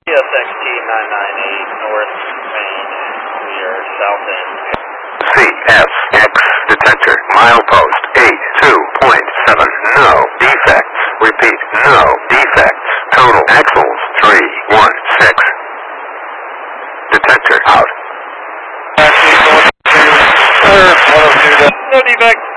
CSXT 998 North Main, clear south end. CSX detector, milepost 82.7, no defects. Repeat, no defects. Total axles 316. Detector out. No defects.